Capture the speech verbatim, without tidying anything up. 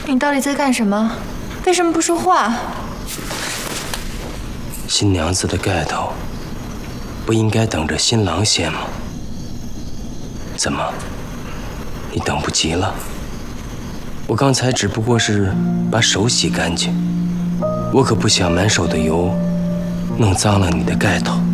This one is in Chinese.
你到底在干什么？为什么不说话？ 新娘子的盖头，不应该等着新郎掀吗？怎么，你等不及了？我刚才只不过是把手洗干净，我可不想满手的油弄脏了你的盖头。